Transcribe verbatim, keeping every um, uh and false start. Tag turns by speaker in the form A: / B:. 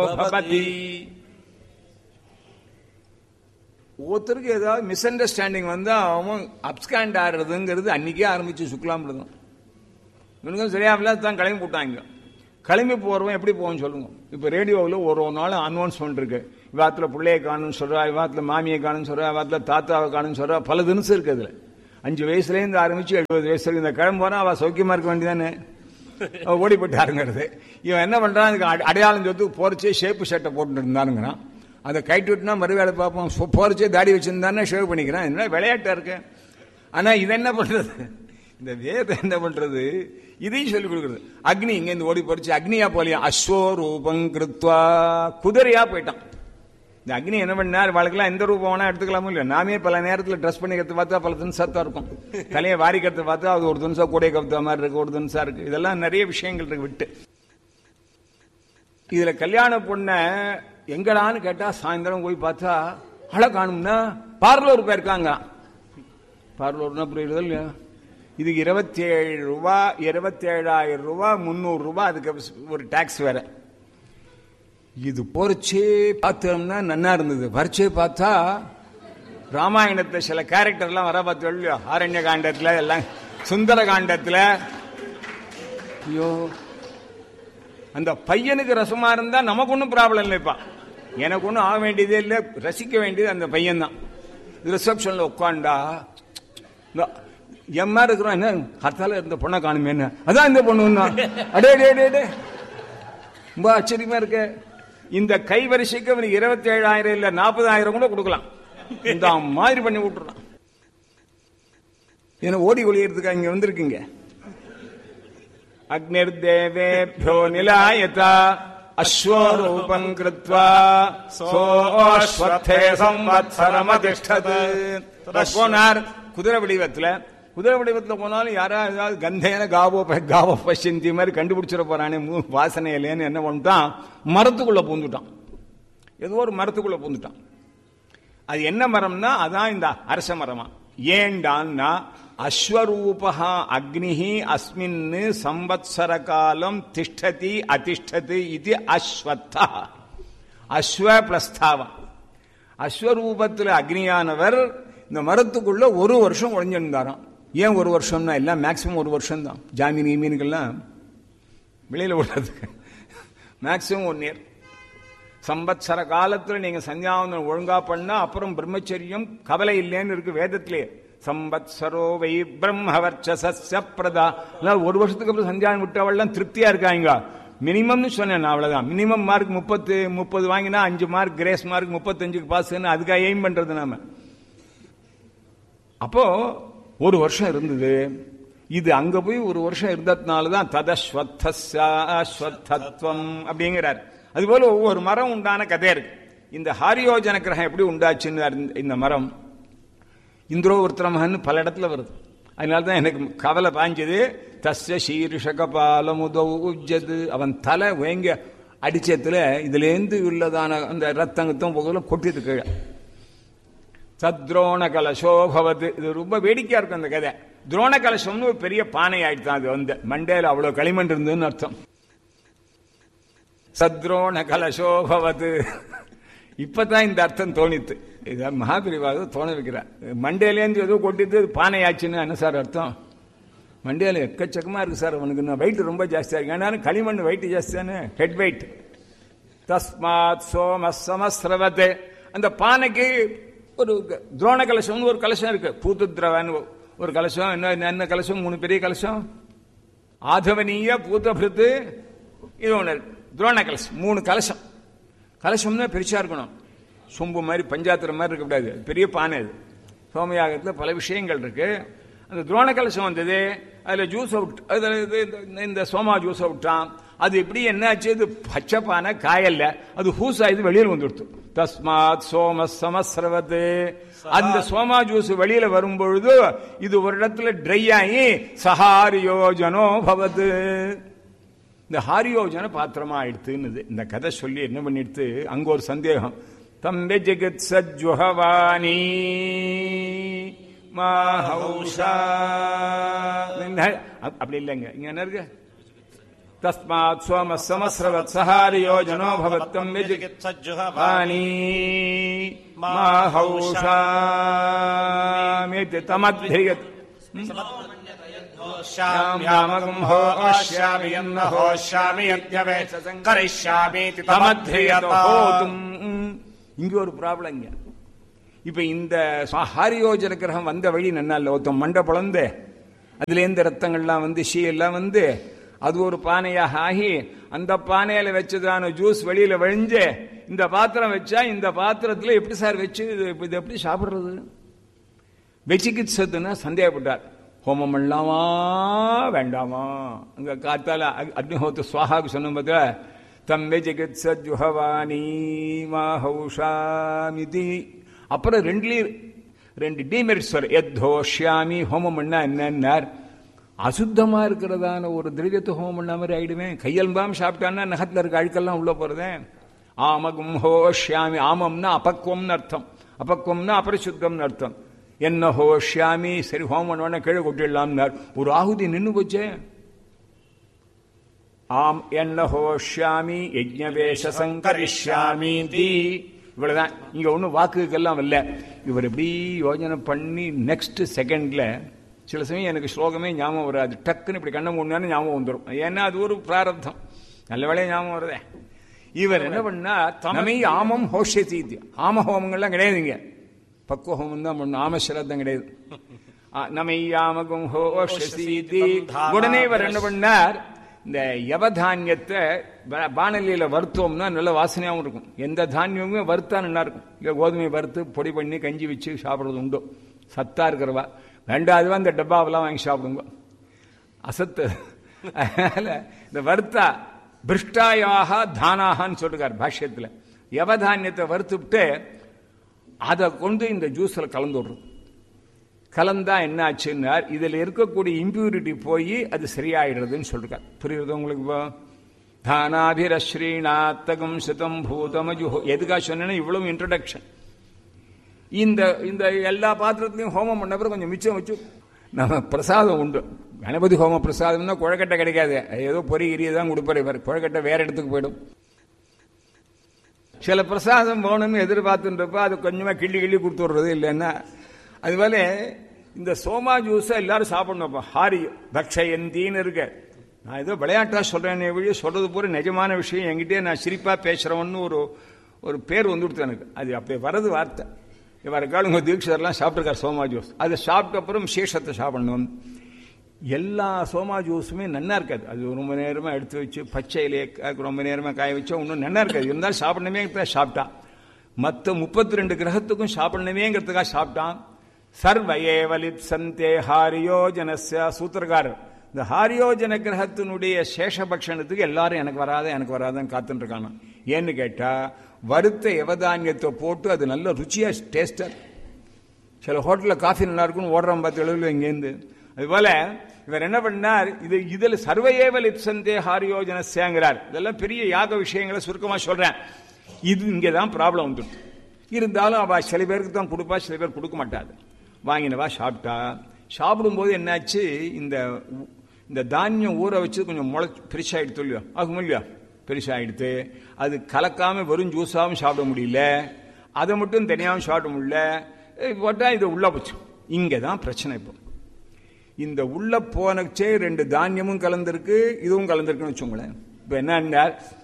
A: ஒருத்தருக்கு ஏதாவது miss understanding வந்தா அவன் அப்ஸ்காண்ட் ஆடுறதுங்கிறது அன்னைக்கே ஆரம்பிச்சு சுக்லாமிருதம். இவனுக்கும் சரியாமல தான் கிளம்பி போட்டாங்க. கிளம்பி போறவன் எப்படி போவோம் சொல்லுங்க. இப்ப ரேடியோவில் ஒரு ஒரு நாள் அனௌன்ஸ்மெண்ட் இருக்கு. இவாத்துல பிள்ளையை காணுன்னு சொல்றா, இவாத்துல மாமியை காணுன்னு சொல்றா, இவாத்துல தாத்தாவை காணுன்னு சொல்றா, பல தினசு இருக்கு. அதுல அஞ்சு வயசுல இருந்து ஆரம்பிச்சு எழுபது வயசு இந்த கிளம்பு போனா அவ சௌக்கியமா இருக்க வேண்டியதானே, ஓடி போயிட்டாருங்கிறது. இவன் என்ன பண்றான், அதுக்கு அடையாளம் சொத்து போரிச்சே ஷேப்பு ஷர்ட்டை போட்டு இருந்தானுங்கிறான். அதை கைட்டு விட்டுனா மறு வேலை பார்ப்போம். போரிச்சே தாடி வச்சிருந்தானே ஷேவ் பண்ணிக்கிறான். என்ன விளையாட்டா இருக்கு. ஆனா இது என்ன பண்றது, இந்த வேதம் என்ன பண்றது, இதையும் சொல்லிக் கொடுக்குறது. அக்னி இங்க இருந்து ஓடி போச்சு, அக்னியா போலியா, அஸ்வரூபம் கிருத்வா, குதிரையா போயிட்டான். இந்த அக்னி என்ன பண்ணார், வாழ்க்கைலாம் எந்த ரூபம் வேணா எடுத்துக்கலாமோ இல்லையா. நாமே பல நேரத்தில் ட்ரெஸ் பண்ணிக்கிறது பார்த்தா பல தினசா இருக்கும், தலையை வாரிக்கிறது பார்த்தா அது ஒரு தினசா கூடை கவுத்த மாதிரி இருக்கு, ஒரு தினசா இருக்கு. இதெல்லாம் நிறைய விஷயங்கள் இருக்கு விட்டு. இதுல கல்யாண பொண்ண எங்கடான்னு கேட்டா சாயந்தரம் போய் பார்த்தா அழ காணும்னா பார்லோர் போயிருக்காங்க. பார்லோர்னா புரியுறது இல்லையா. இதுக்கு இருபத்தி ஏழு ரூபா இருபத்தி ஏழாயிரம் ரூபாய் முன்னூறு ரூபாய் அதுக்கு ஒரு டாக்ஸ் வேற. இது போறச்சே பார்த்தோம்னா நன்னா இருந்தது. வரைச்சே பார்த்தா ராமாயணத்துல சில கேரக்டர்லாம் வர பார்த்தோம் இல்லையா, ஆரண்ய காண்டத்துல எல்லாம், சுந்தர காண்டத்துல. ஐயோ, அந்த பையனுக்கு ரசமா இருந்தா நமக்கு ஒன்றும் ப்ராப்ளம் இல்லைப்பா, எனக்கு ஒன்றும் ஆக வேண்டியதே இல்லை, ரசிக்க வேண்டியது அந்த பையன் தான். ரிசப்ஷன்ல உட்காண்டா எம்மா இருக்கிறோம், என்ன கத்தால இருந்த பொண்ணை காணுமே, என்ன அதான் இந்த பொண்ணு, அடே அடே அடே ரொம்ப ஆச்சரியமா இருக்கு. இந்த கை வரிசைக்கு அவனுக்கு இருபத்தி ஏழாயிரம் இல்ல நாற்பதாயிரம் கூட கொடுக்கலாம், இந்த மாதிரி பண்ணி விட்டுறான். என்ன ஓடி ஒளியறதுக்கு இங்க வந்திருக்கீங்க. அக்னிர் தேவேப்யோ நிலாயதா அஸ்வரூபம் கிருத்வா சோஸ்வத்தே சம்வத்சரம் அதிஷ்டது. போனார் குதிரை வடிவத்துல. குதிரை வடிவத்துல போனாலும் யாராவது ஏதாவது கந்தேன காவோ காவோ பசிந்தி மாதிரி கண்டுபிடிச்சிட போறானே வாசனை இல்லைன்னு என்ன பண்ணிட்டான், மரத்துக்குள்ள பூந்துட்டான். ஏதோ ஒரு மரத்துக்குள்ள பூந்துட்டான். அது என்ன மரம்னா அதான் இந்த அரச மரமா. ஏண்டான்னா அஸ்வரூபா அக்னிஹி அஸ்மின் சம்வத்சர காலம் திஷ்டதி அதிஷ்டதி இது அஸ்வத்தா. அஸ்வ பிளஸ்தாவம். அஸ்வரூபத்தில் அக்னியானவர் இந்த மரத்துக்குள்ள ஒரு வருஷம் உழைஞ்சிருந்தாராம். ஏன் ஒரு வருஷம்னா எல்லாம் மேக்சிமம் ஒரு வருஷம் தான். ஜாமீன் மீன்கள்லாம் வெளியில விடுறதுக்கு மேக்சிமம் ஒன் இயர். சம்பத்சர காலத்தில் நீங்க சந்தியாவந்தனம் ஒழுங்கா பண்ணா அப்புறம் பிரம்மச்சரியம் கவலை இல்லைன்னு இருக்கு வேதத்திலே. சம்பத்சரோ வை பிரம்மவர்ச்சசஸ்ய பிரதா. ஒரு வருஷத்துக்கு அப்புறம் சந்தியாவந்தனம் விட்டவெல்லாம் திருப்தியா இருக்காங்க. மினிமம்னு சொன்னேன், அவ்வளவுதான். மினிமம் மார்க் முப்பத்து முப்பது வாங்கினா அஞ்சு மார்க் கிரேஸ் மார்க் முப்பத்தஞ்சுக்கு பாஸ், அதுக்காக எய்ம் பண்றது நாம. அப்போ ஒரு வருஷம் இருந்தது. இது அங்க போய் ஒரு வருஷம் இருந்ததுனாலதான் ததஸ்வத்தம் அப்படிங்கிறார். அதுபோல ஒவ்வொரு மரம் உண்டான கதை இருக்கு. இந்த ஹாரியோஜன கிரகம் எப்படி உண்டாச்சுன்னு இந்த மரம் இந்திரோவர்த்தமன்னு பல இடத்துல வருது. அதனால்தான் எனக்கு கவலை பாஞ்சது. தஸ்ய சீர்ஷகபாலமுதௌஜது, அவன் தலை வேங்க அடிச்சத்துல இதுல இருந்து உள்ளதான அந்த ரத்தங்கத்தும் புகழும் கொட்டிட்டு கீழே. சத்ரோண கலசோபவது. இது ரொம்ப வேடிக்கையா இருக்கும் அந்த கதை. துரோண கலசம்னு ஒரு பெரிய பானை ஆயிடுதான். அது வந்து மண்டையில அவ்வளவு களிமண் இருந்ததுன்னு அர்த்தம். சத்ரோண கலசோபவது. இப்பதான் இந்த அர்த்தம் தோணித்து. இத மகாபிரிவாத தோண வைக்கிறார். மண்டையிலேருந்து ஏதோ கொட்டிட்டு பானை ஆச்சுன்னு என்ன சார் அர்த்தம்? மண்டையில எக்கச்சக்கமா இருக்கு சார் அவனுக்கு, வெயிட் ரொம்ப ஜாஸ்தியா இருக்கு. ஏன்னா களிமண் வெயிட் ஜாஸ்தியானு, ஹெட் வெயிட். தஸ்மாத் சோம சமஸ்ரவதே. அந்த பானைக்கு ஒரு துரோண கலசம் ஒரு கலசம் இருக்கு. பூத்துத்ரவன் ஒரு கலசம், என்ன என்ன கலசம், மூணு பெரிய கலசம். ஆதவனீய பூதபிருத்து இது ஒண்ணு இருக்கு. துரோண கலசம் மூணு கலசம். கலசம்னா பெருசா இருக்கணும், சொம்பு மாதிரி பஞ்சாத்திரம் மாதிரி இருக்கக்கூடாது. பெரிய பானை. அது சோமயாகத்தில் பல விஷயங்கள் இருக்கு. அந்த துரோண கலசம் வந்தது, அதுல ஜூஸ் அவுட், இந்த சோமா ஜூஸ் அவுட்டான். அது எப்படி என்னாச்சு, அது பச்சை பானை காயல்ல, அது ஹூஸ் ஆயுது வெளியில் வந்துடுத்து. தஸ்மாத் சோம சமஸ்ரவது. அந்த சோமா ஜூஸ் வெளியில வரும் பொழுது இது ஒரு இடத்துல ட்ரை ஆகி சஹாரியோஜனோ பவது. இந்த ஹாரியோஜன பாத்திரமா ஆயிடுத்துன்னு இந்த கதை சொல்லி என்ன பண்ணிடுத்து, அங்க ஒரு சந்தேகம். தம்பே ஜெகத் சஜ்வஹவானி மாஹௌஷா. அப்படி இல்லைங்க, இங்க என்ன இருக்கு, தஸ்மாத் சோம சமஸ்ரவத் சஹாரியோஜனோ பவத்தம் விஜிகித்சஜ்ஜுஹவானி மாஹௌஷாமிதி தமத்ஹியத் இங்க ஒரு ப்ராப்ளம். இப்ப இந்த ஹாரியோஜன கிரகம் வந்த வழி நன்னால ஒருத்தன் மண்டை பிளந்து அதுல இருந்து ரத்தங்கள்லாம் வந்து ஷீ எல்லாம் வந்து அது ஒரு பானையாக ஆகி அந்த பானையில வச்சதான ஜூஸ் வெளியில வழிஞ்சு இந்த பாத்திரம் வச்சா இந்த பாத்திரத்துல எப்படி சார் வச்சு இது எப்படி சாப்பிடுறது? வெச்சிகித்சத்துன்னா சந்தேகப்பட்டார். ஹோமம் பண்ணலாமா வேண்டாமா? அங்க காத்தால அக்னிஹோத்திர சுவாகாக்கு சொன்ன பார்த்தா தம் வெச்சிகித்சஜுஹவானி மாஹௌஷாமிதி. அப்புறம் ரெண்டுலயும் ரெண்டு டிமெரிட்ஸ் வரும். எத்தோஷ்யாமி ஹோமம் பண்ணா என்னன்னார், அசுத்தமா இருக்கிறதான ஒரு திரவியத்தை ஹோமம் பண்ண மாதிரி ஆயிடுவேன். கையல்பாம் சாப்பிட்டான்னா நகத்துல இருக்க அழுக்கெல்லாம் உள்ள போறதேன். ஆமகும் ஹோஷ்யாமி. ஆமம்னா அபக்குவம்னு அர்த்தம், அபக்குவம்னா அபரிசுத்தம்னு அர்த்தம். என்ன ஹோஷ்யாமி, சரி ஹோமம் பண்ண கீழே கொட்டிடலாம்னார். ஒரு ஆகுதி நின்று போச்சே. ஆம் என்ன ஹோஷ்யாமி யஜ்ஞவேஷ சங்கரிஷ்யாமி தி. இவ்வளவுதான். இங்க ஒன்னும் வாக்குக்கெல்லாம் இல்ல. இவர் எப்படி யோஜனை பண்ணி நெக்ஸ்ட் செகண்ட்ல சில சமயம் எனக்கு ஸ்லோகமே ஞாபகம் வராது. டக்குன்னு இப்படி கண்ணை மூணு ஞாபகம் வந்துடும். ஏன்னா அது ஒரு பிராரப்தம். நல்ல வேலையை ஞாபகம் வருதே. இவர் என்ன பண்ணா தமை ஆமம் ஹோஷதி. ஆம ஹோமங்கள்லாம் கிடையாதுங்க, பக்குவ ஹோமம் தான் பண்ணும். ஆமஸ்வரத்தம் கிடையாது. நமை ஆமகம் ஹோஷதி. உடனே இவர் என்ன பண்ணார், இந்த யவதானியத்தை பானலியில வறுத்தோம்னா நல்ல வாசனையாகவும் இருக்கும். எந்த தானியமுமே வறுத்தா நல்லா இருக்கும். இல்லை கோதுமை வறுத்து பொடி பண்ணி கஞ்சி வச்சு சாப்பிட்றது உண்டு. சத்தா இருக்கிறவா வேண்டாதுவா இந்த டப்பாவெல்லாம் வாங்கி சாப்பிடுங்க, அசத்து. இந்த வறுத்தா பிருஷ்டாயாக தானாகான்னு சொல்லிருக்காரு பாஷ்யத்தில். யவதானியத்தை வறுத்துவிட்டு அதை கொண்டு இந்த ஜூஸ்ல கலந்து விடுறது. கலந்தா என்ன ஆச்சுன்னா இதுல இருக்கக்கூடிய இம்பியூரிட்டி போய் அது சரியாயிடுறதுன்னு சொல்றாரு. புரியுறது உங்களுக்கு? இப்போ தானாபிரஸ்ரீநாத்தகம் சுதம் பூதமஜு. எதுக்காக சொன்னேன்னா இவ்வளவு இன்ட்ரோடக்ஷன். இந்த இந்த எல்லா பாத்திரத்திலையும் ஹோமம் பண்ண பிறகு கொஞ்சம் மிச்சம் வச்சு நம்ம பிரசாதம் உண்டு. கணபதி ஹோம பிரசாதம்னா குழக்கட்டை கிடைக்காது, ஏதோ பொறி கிரியை தான் கொடுப்பாரு. குழக்கட்டை வேற இடத்துக்கு போயிடும். சில பிரசாதம் போகணும்னு எதிர்பார்த்துன்றப்ப அது கொஞ்சமா கிள்ளி கிள்ளி கொடுத்து விடுறது இல்லைன்னா. அதுபோல இந்த சோமா ஜூஸை எல்லாரும் சாப்பிடணும். ஹாரி பக்ஷயந்தின்னு இருக்கு. நான் ஏதோ விளையாட்டா சொல்றேன், வழி சொல்றது பூரா நிஜமான விஷயம். என்கிட்டே நான் சிரிப்பா பேசுறவன்னு ஒரு ஒரு பேர் வந்து கொடுத்து எனக்கு. அது அப்படி வரது வார்த்தை. இவர காலம் தீட்சரெல்லாம் சாப்பிட்டுருக்காரு சோமா ஜூஸ். அதை சாப்பிட்ட அப்புறம் சேஷத்தை சாப்பிடணும். எல்லா சோமா ஜூஸுமே நன்னா இருக்காது. அது ரொம்ப நேரமா எடுத்து வச்சு பச்சையிலே ரொம்ப நேரமா காய வச்சா ஒன்றும் நன்னா இருக்காது. இருந்தாலும் சாப்பிடணுமே சாப்பிட்டா. மற்ற முப்பத்தி ரெண்டு கிரகத்துக்கும் சாப்பிடணுமேங்கிறதுக்காக சாப்பிட்டான். சர்வயேவலித் சந்தே ஹாரியோஜனஸ்ய. சூத்திரக்காரர் இந்த ஹாரியோஜன கிரகத்தினுடைய சேஷபக்ஷணத்துக்கு எல்லாரும் எனக்கு வராத எனக்கு வராதன்னு காத்துட்டு இருக்கானா. ஏன்னு கேட்டா வறுத்த யவதானியத்தை போட்டு அது நல்ல ருச்சியா டேஸ்டா. சில ஹோட்டல்ல காஃபி நல்லா இருக்குன்னு ஓடுறான் பார்த்து எழுதுல இங்கேருந்து. அதுபோல இவர் என்ன பண்ணார், இது இதுல சர்வயேவலித் சந்தே ஹாரியோஜனஸ்யாங்கிறார். இதெல்லாம் பெரிய யாக விஷயங்களை சுருக்கமா சொல்றேன். இது இங்கதான் ப்ராப்ளம் வந்துடும். இருந்தாலும் அவ சில பேருக்கு தான் கொடுப்பா, சில பேர் கொடுக்க மாட்டாது. வாங்கினவா சாப்பிட்டா. சாப்பிடும்போது என்னாச்சு, இந்த இந்த தானியம் ஊற வச்சு கொஞ்சம் முளை பெருசாயிடுத்து இல்லையோ, ஆகும் இல்லையா, பெருசாயிடுத்து. அது கலக்காம வெறும் ஜூஸாவும் சாப்பிட முடியல, அதை மட்டும் தனியாகவும் சாப்பிட முடியல. போட்டா இது உள்ள போச்சு. இங்கதான் பிரச்சனை. இப்போ இந்த உள்ள போனச்சே ரெண்டு தானியமும் கலந்திருக்கு, இதுவும் கலந்திருக்குன்னு வச்சுங்களேன். இப்ப என்ன